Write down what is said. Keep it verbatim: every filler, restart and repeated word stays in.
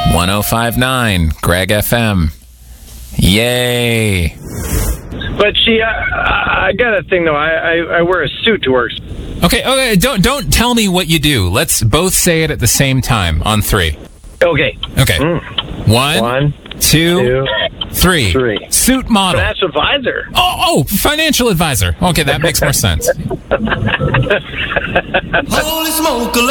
one oh five point nine Greg F M. Yay. But she, uh, I got a thing though. I, I I wear a suit to work. Okay, okay. Don't don't tell me what you do. Let's both say it at the same time on three. Okay. Okay. Mm. One, One, two, two, three. three. Suit model. Financial advisor. Oh, oh, financial advisor. Okay, that makes more sense. Holy smoke.